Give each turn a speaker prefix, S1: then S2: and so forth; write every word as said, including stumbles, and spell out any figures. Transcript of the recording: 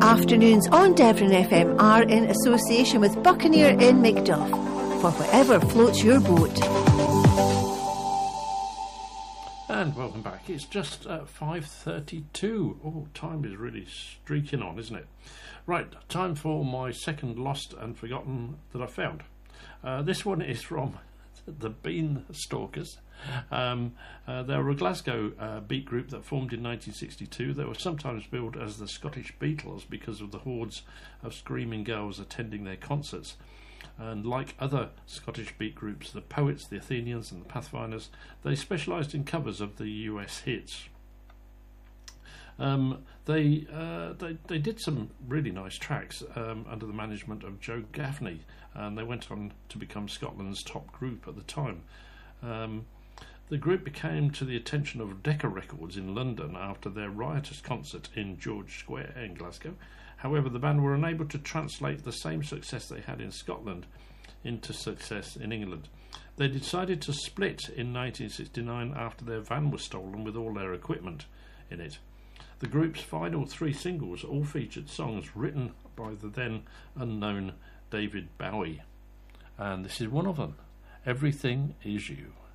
S1: afternoons on Devon F M are in association with Buccaneer in Migdoff for whatever floats your boat.
S2: And welcome back. It's just uh, five thirty-two. Oh, time is really streaking on, isn't it? Right, time for my second lost and forgotten that I found. Uh, this one is from the Beanstalkers. Um, uh, they were a Glasgow uh, beat group that formed in nineteen sixty-two. They were sometimes billed as the Scottish Beatles because of the hordes of screaming girls attending their concerts. And like other Scottish beat groups, the Poets, the Athenians and the Pathfinders, they specialised in covers of the U S hits. Um, they, uh, they they did some really nice tracks um, under the management of Joe Gaffney, and they went on to become Scotland's top group at the time. Um, the group became to the attention of Decca Records in London after their riotous concert in George Square in Glasgow. However, the band were unable to translate the same success they had in Scotland into success in England. They decided to split in nineteen sixty-nine after their van was stolen with all their equipment in it. The group's final three singles all featured songs written by the then unknown David Bowie. And this is one of them, Everything Is You.